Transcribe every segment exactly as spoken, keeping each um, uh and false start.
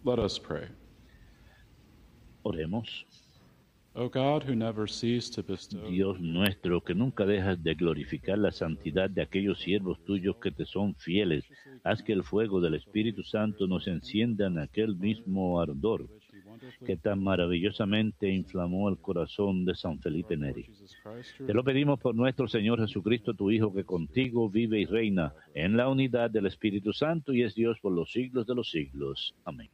Let us pray. Oremos. O God, who never cease to bestow Dios nuestro, que nunca dejas de glorificar la santidad de aquellos siervos tuyos que te son fieles, haz que el fuego del Espíritu Santo nos encienda en aquel mismo ardor que tan maravillosamente inflamó el corazón de San Felipe Neri. Te lo pedimos por nuestro Señor Jesucristo, tu Hijo, que contigo vive y reina en la unidad del Espíritu Santo y es Dios por los siglos de los siglos. Amén.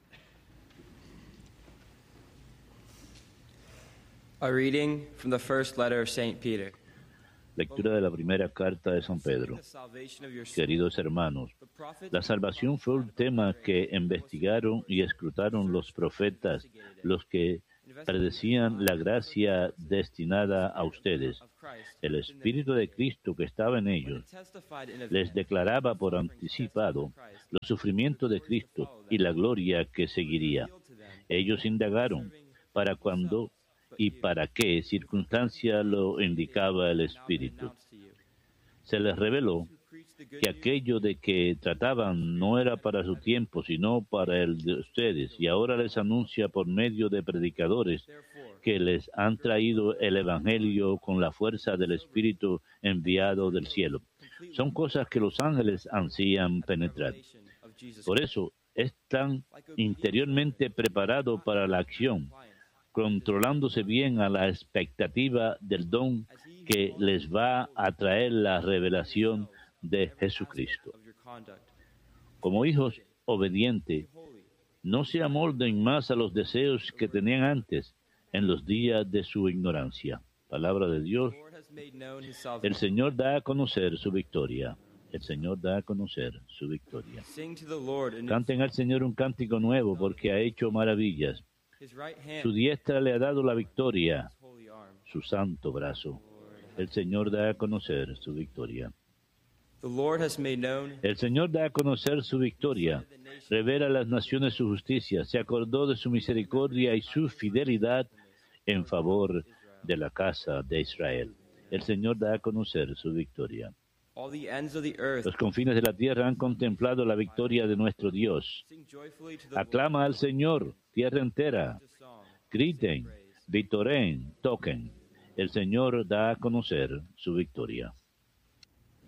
A reading from the first letter of Saint Peter. Lectura de la primera carta de San Pedro. Queridos hermanos, la salvación fue un tema que investigaron y escrutaron los profetas, los que predecían la gracia destinada a ustedes. El Espíritu de Cristo que estaba en ellos les declaraba por anticipado los sufrimientos de Cristo y la gloria que seguiría. Ellos indagaron para cuándo y para qué circunstancia lo indicaba el Espíritu. Se les reveló que aquello de que trataban no era para su tiempo, sino para el de ustedes, y ahora les anuncia por medio de predicadores que les han traído el Evangelio con la fuerza del Espíritu enviado del cielo. Son cosas que los ángeles ansían penetrar. Por eso, están interiormente preparados para la acción, controlándose bien a la expectativa del don que les va a traer la revelación de Jesucristo. Como hijos obedientes, no se amolden más a los deseos que tenían antes, en los días de su ignorancia. Palabra de Dios. El Señor da a conocer su victoria. El Señor da a conocer su victoria. Canten al Señor un cántico nuevo, porque ha hecho maravillas. Su diestra le ha dado la victoria, su santo brazo. El Señor da a conocer su victoria. El Señor da a conocer su victoria. Revela a las naciones su justicia. Se acordó de su misericordia y su fidelidad en favor de la casa de Israel. El Señor da a conocer su victoria. Los confines de la tierra han contemplado la victoria de nuestro Dios. Aclama al Señor, tierra entera. Griten, vitoreen, toquen. El Señor da a conocer su victoria.